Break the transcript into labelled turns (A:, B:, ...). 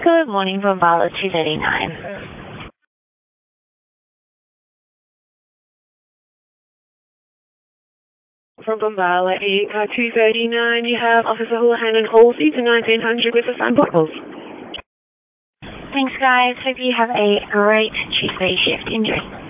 A: Good morning, Bombala 239.
B: From Bombala 239, you have Officer Houlihan and Halsey to 1900 with the Sun Bottles.
A: Thanks, guys. Hope you have a great Tuesday shift. Enjoy.